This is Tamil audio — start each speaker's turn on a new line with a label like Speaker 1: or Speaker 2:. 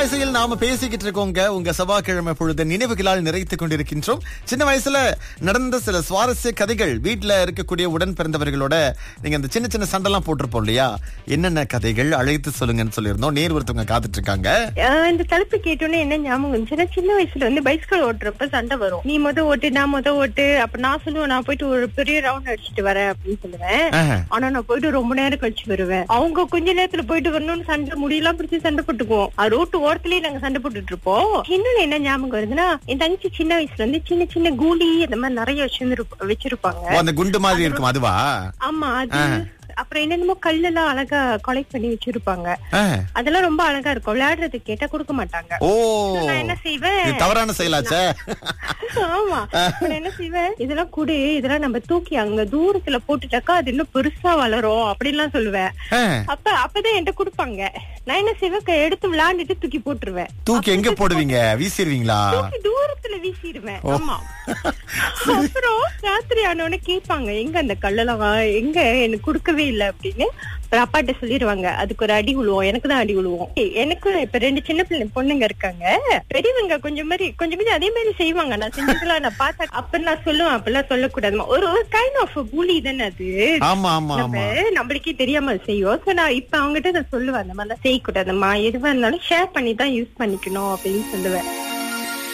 Speaker 1: வரிசையில் நாம பேசிக்கிட்டு இருக்கோங்க. உங்க செவ்வாய்க்கிழமை பொழுது நினைவுகளால் நிறைத்துக் கொண்டிருக்கின்றோம். சின்ன வயசுல நடந்த சில சுவாரஸ்ய கதைகள், வீட்டுல இருக்கக்கூடிய உடன் பிறந்தவர்களோட நீங்க அந்த சின்ன சின்ன சண்டெல்லாம் போட்டிருப்போம் இல்லையா? என்னென்ன கதைகள் அழைத்து சொல்லுங்கன்னு சொல்லியிருந்தோம். நேர் ஒருத்தவங்க காத்துட்டு இருக்காங்க.
Speaker 2: இந்த தலைப்பு கேட்டோன்னே என்ன ஞாபகம் வந்துச்சுன்னா, சின்ன வயசுல வந்து பைஸ்கல் ஓட்டுறப்ப சண்டை வரும். நீ ஓட்டு, நான் ஓட்டு. அப்ப நான் சொல்லுவேன், நான் போயிட்டு ஒரு பெரிய ரவுண்ட் அடிச்சுட்டு வரேன் அப்படின்னு சொல்லுவேன். ஆனா நான் போயிட்டு ரொம்ப நேரம் கழிச்சு வருவேன். அவங்க கொஞ்ச நேரத்துல போயிட்டு வரணும்னு சண்டை முடியெல்லாம் பிடிச்சி சண்டை போட்டுக்குவோம். ரோட்டு ஓரத்துலயே நாங்க சண்டை போட்டுட்டு இருப்போம். இன்னொன்னு என்ன ஞாபகம் வருதுன்னா, என் தங்கச்சி சின்ன வயசுல வந்து சின்ன சின்ன கூலி அந்த மாதிரி நிறைய வச்சிருப்பாங்க.
Speaker 1: அந்த குண்டு மாதிரி இருக்கும் அதுவா?
Speaker 2: ஆமா, அது அப்புறம் என்னென்னமோ கல்லெல்லாம் அழகா கலெக்ட் பண்ணி வச்சிருப்பாங்க. அதெல்லாம் ரொம்ப அழகா இருக்கும். விளையாடுறதுக்கு கேட்டா கொடுக்க மாட்டாங்க. நான் என்ன செய்வேன்,
Speaker 1: தவறான செயலாச்சே.
Speaker 2: ஆமா, என்ன செய்வேன், இதெல்லாம் கூடு, இதெல்லாம் நம்ம தூக்கி அங்க தூரத்துல போட்டுட்டாக்கா அது இன்னும் பெருசா வளரும் அப்படின்லாம் சொல்லுவேன். அப்பதான் என்கிட்ட கொடுப்பாங்க. நான் என்ன செய்வேன், எடுத்து விளையாண்டுட்டு தூக்கி போட்டுருவேன்.
Speaker 1: தூக்கி எங்க போடுவீங்க? வீசிடுவீங்களா?
Speaker 2: தூரத்துல வீசிடுவேன். ஆமா. அப்புறம் ராத்திரி ஆனோன்னு கேட்பாங்க, எங்க அந்த கல்லெல்லாம் எங்க எனக்கு கொடுக்கவே இல்ல அப்படின்னு. அப்பாட்ட சொல்லிடுவாங்க. அதுக்கு ஒரு அடி விழுவோம். எனக்கு தான் அடி விழுவோம். எனக்கு இப்ப 2 சின்ன பொண்ணுங்க இருக்காங்க. பெரியவங்க கொஞ்சம் அதே மாதிரி செய்வாங்க. நான் செஞ்சதுலாம் நான் பார்த்தா அப்ப நான் சொல்லுவேன், அப்பெல்லாம் சொல்லக்கூடாது. ஒரு கைண்ட் ஆஃப் புலி தானே அது. நம்மளுக்கே தெரியாம செய்வோம். சோ நான் இப்ப அவங்ககிட்ட நான் சொல்லுவேன், அந்த மாதிரிலாம் செய்யக்கூடாதுமா, எதுவா இருந்தாலும் ஷேர் பண்ணி தான் யூஸ் பண்ணிக்கணும் அப்படின்னு சொல்லுவேன்.